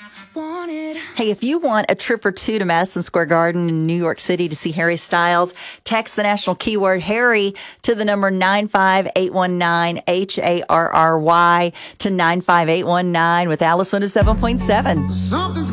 Hey, if you want a trip or two to Madison Square Garden in New York City to see Harry Styles, text the national keyword Harry to the number 95819, HARRY to 95819 with Alice 107.7.